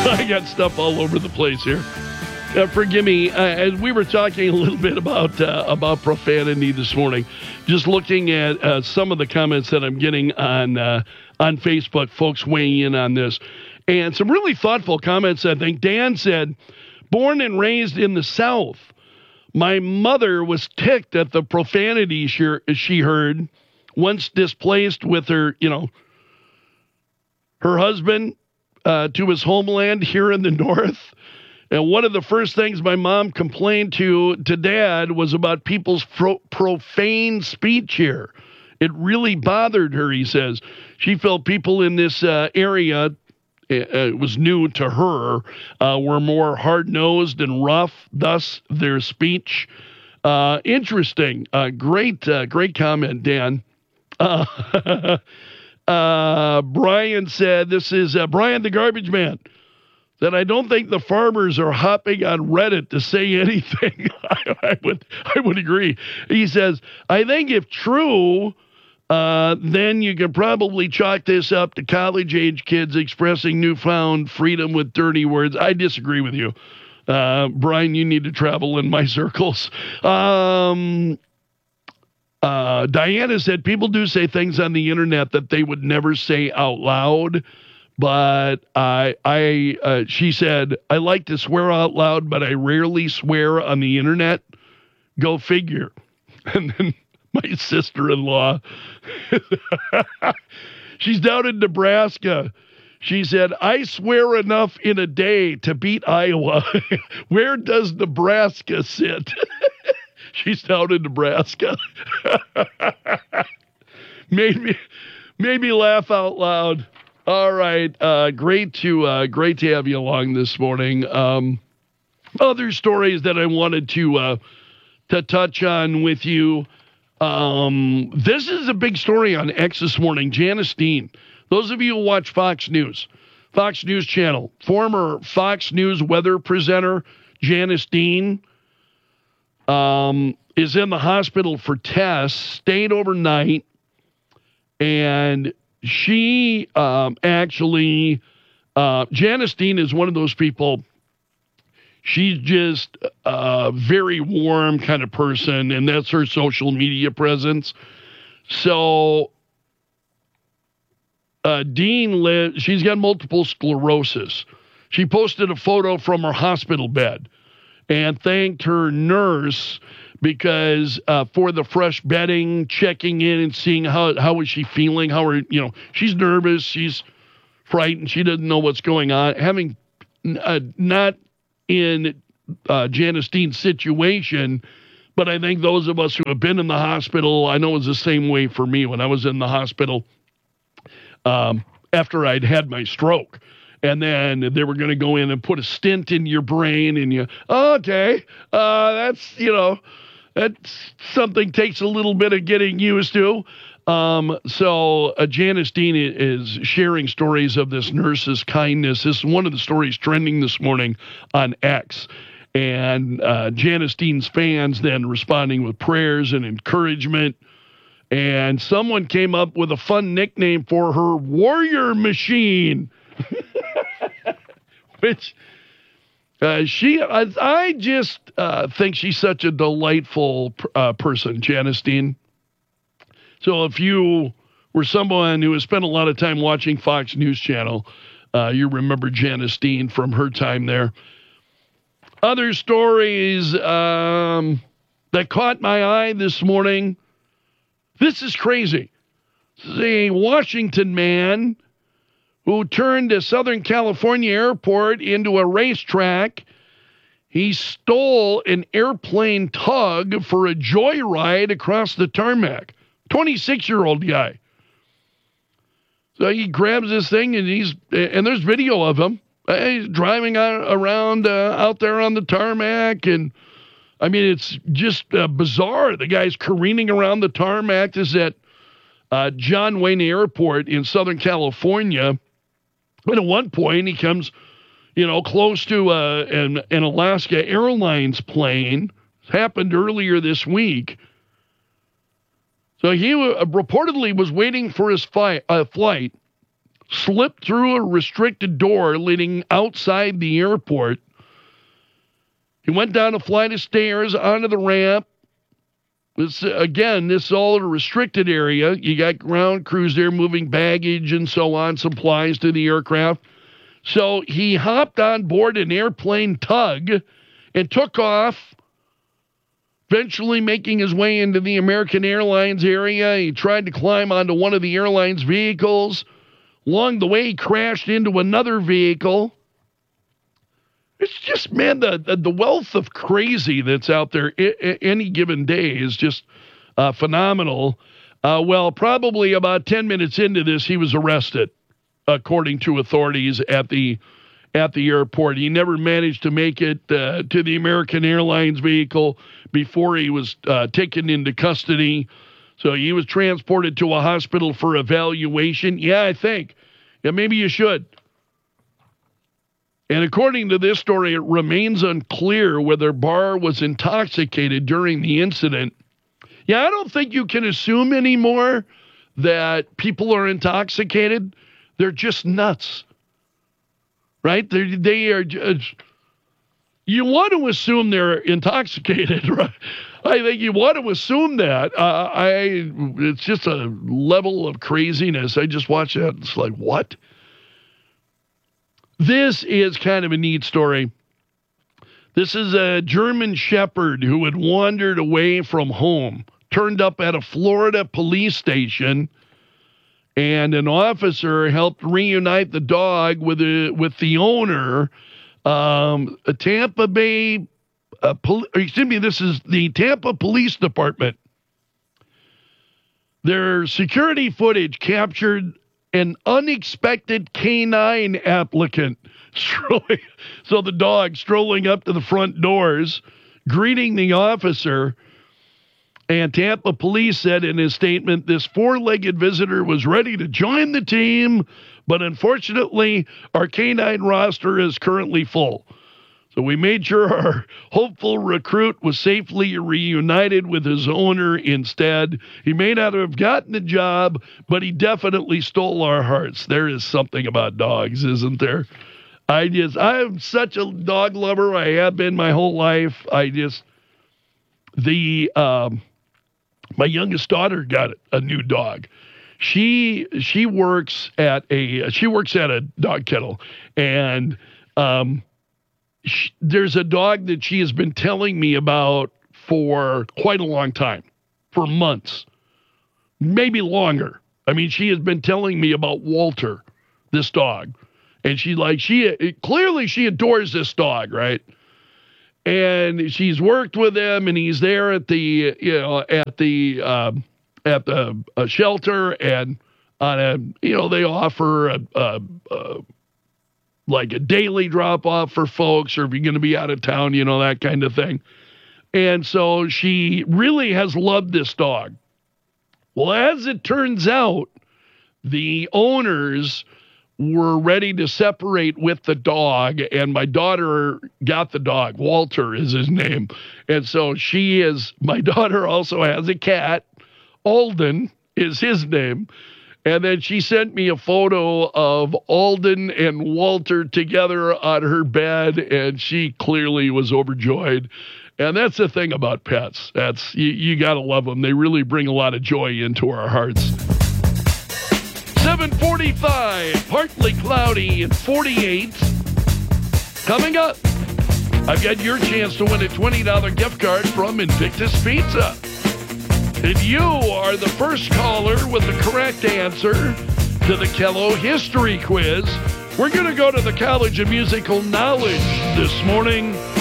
I got stuff all over the place here. Forgive me. As we were talking a little bit about profanity this morning, just looking at some of the comments that I'm getting on Facebook, folks weighing in on this, and some really thoughtful comments. I think Dan said, "Born and raised in the South, my mother was ticked at the profanity she heard. Once displaced with her husband to his homeland here in the North." And one of the first things my mom complained to Dad was about people's profane speech here. It really bothered her, he says. She felt people in this area, it was new to her, were more hard-nosed and rough, thus their speech. Interesting. Great comment, Dan. Brian said, this is Brian the Garbage Man, that I don't think the farmers are hopping on Reddit to say anything. I would agree. He says, I think if true, then you can probably chalk this up to college-age kids expressing newfound freedom with dirty words. I disagree with you. Brian, you need to travel in my circles. Diana said, people do say things on the internet that they would never say out loud. But she said, I like to swear out loud, but I rarely swear on the internet. Go figure. And then my sister-in-law, she's down in Nebraska. She said, I swear enough in a day to beat Iowa. Where does Nebraska sit? She's down in Nebraska. Made me laugh out loud. All right, great to have you along this morning. Other stories that I wanted to touch on with you. This is a big story on X this morning. Janice Dean. Those of you who watch Fox News Channel, former Fox News weather presenter Janice Dean is in the hospital for tests. Stayed overnight, and she Janice Dean is one of those people. She's just a very warm kind of person, and that's her social media presence. So Dean she's got multiple sclerosis. She posted a photo from her hospital bed and thanked her nurse because for the fresh bedding, checking in and seeing how is she feeling, she's nervous, she's frightened, she doesn't know what's going on. Having not in Janice Dean's situation, but I think those of us who have been in the hospital, I know it was the same way for me when I was in the hospital after I'd had my stroke. And then they were going to go in and put a stent in your brain, and that's something takes a little bit of getting used to. So Janice Dean is sharing stories of this nurse's kindness. This is one of the stories trending this morning on X. And Janice Dean's fans then responding with prayers and encouragement. And someone came up with a fun nickname for her, Warrior Machine. Which I just think she's such a delightful person, Janice Dean. So if you were someone who has spent a lot of time watching Fox News Channel, you remember Janice Dean from her time there. Other stories that caught my eye this morning. This is crazy. This is a Washington man who turned a Southern California airport into a racetrack. He stole an airplane tug for a joyride across the tarmac. 26-year-old guy. So he grabs this thing, and there's video of him. He's driving around out there on the tarmac, and I mean, it's just bizarre. The guy's careening around the tarmac. This is at John Wayne Airport in Southern California. And at one point, he comes, close to an Alaska Airlines plane. It happened earlier this week. So he reportedly was waiting for his flight. slipped through a restricted door leading outside the airport. He went down a flight of stairs onto the ramp. This is all in a restricted area. You got ground crews there moving baggage and so on, supplies to the aircraft. So he hopped on board an airplane tug and took off, eventually making his way into the American Airlines area. He tried to climb onto one of the airline's vehicles. Along the way, he crashed into another vehicle. It's just, man, the wealth of crazy that's out there any given day is just phenomenal. Well, probably about 10 minutes into this, he was arrested, according to authorities at the airport. He never managed to make it to the American Airlines vehicle before he was taken into custody. So he was transported to a hospital for evaluation. Yeah, I think. Yeah, maybe you should. And according to this story, it remains unclear whether Barr was intoxicated during the incident. Yeah, I don't think you can assume anymore that people are intoxicated. They're just nuts, right? They are just, you want to assume they're intoxicated, right? I think you want to assume that. It's just a level of craziness. I just watch that. It's like, what? This is kind of a neat story. This is a German Shepherd who had wandered away from home, turned up at a Florida police station, and an officer helped reunite the dog with the owner. A Tampa Bay, this is the Tampa Police Department. Their security footage captured an unexpected canine applicant. So the dog strolling up to the front doors, greeting the officer. And Tampa police said in his statement, this four-legged visitor was ready to join the team, but unfortunately, our canine roster is currently full. So we made sure our hopeful recruit was safely reunited with his owner instead. He may not have gotten the job, but he definitely stole our hearts. There is something about dogs, isn't there? I'm such a dog lover. I have been my whole life. My youngest daughter got a new dog. She works at a dog kennel, and there's a dog that she has been telling me about for quite a long time, for months, maybe longer. I mean, she has been telling me about Walter, this dog, and she adores this dog, right? And she's worked with him, and he's there at the shelter, and they offer like a daily drop off for folks, or if you're going to be out of town, that kind of thing. And so she really has loved this dog. Well, as it turns out, the owners were ready to separate with the dog, and my daughter got the dog. Walter is his name. And so my daughter also has a cat. Alden is his name. And then she sent me a photo of Alden and Walter together on her bed, and she clearly was overjoyed. And that's the thing about pets. You got to love them. They really bring a lot of joy into our hearts. 7:45, partly cloudy and 48. Coming up, I've got your chance to win a $20 gift card from Invictus Pizza. And you are the first caller with the correct answer to the Kello History Quiz. We're going to go to the College of Musical Knowledge this morning.